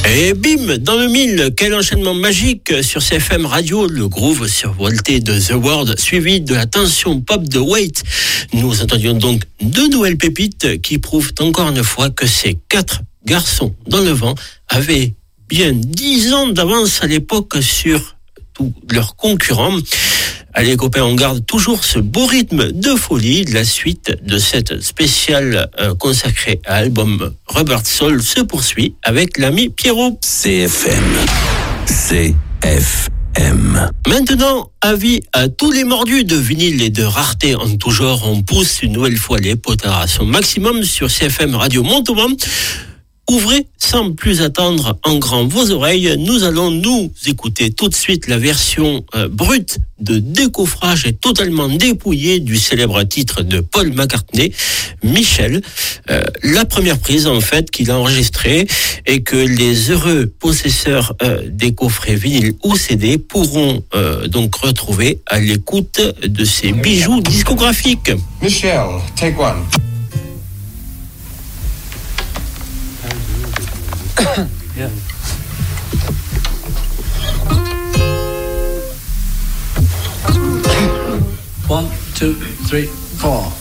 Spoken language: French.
Et bim, dans le mille, quel enchaînement magique sur CFM Radio, le groove survolté de The World, suivi de la tension pop de Wait. Nous entendions donc deux nouvelles pépites qui prouvent encore une fois que ces 4 garçons dans le vent avaient bien 10 ans d'avance à l'époque sur tous leurs concurrents. Allez copains, on garde toujours ce beau rythme de folie. La suite de cette spéciale consacrée à l'album Rubber Soul se poursuit avec l'ami Pierrot. CFM. Maintenant, avis à tous les mordus de vinyle et de rareté en tout genre. On pousse une nouvelle fois les potards à son maximum sur CFM Radio Montauban. Ouvrez sans plus attendre en grand vos oreilles. Nous allons nous écouter tout de suite la version brute de décoffrage et totalement dépouillée du célèbre titre de Paul McCartney, Michel. La première prise en fait qu'il a enregistrée et que les heureux possesseurs des coffrets vinyle ou CD pourront donc retrouver à l'écoute de ces bijoux discographiques. Michel, take one. Yeah. 1, 2, 3, 4.